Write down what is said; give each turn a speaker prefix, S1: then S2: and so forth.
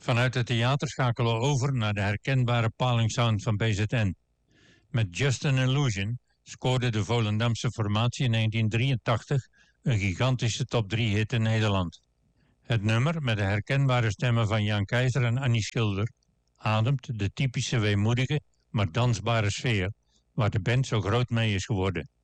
S1: Vanuit het theater schakelen we over naar de herkenbare palingsound van BZN. Met Just an Illusion scoorde de Volendamse formatie in 1983 een gigantische top 3 hit in Nederland. Het nummer, met de herkenbare stemmen van Jan Keizer en Annie Schilder, ademt de typische weemoedige, maar dansbare sfeer, waar de band zo groot mee is geworden.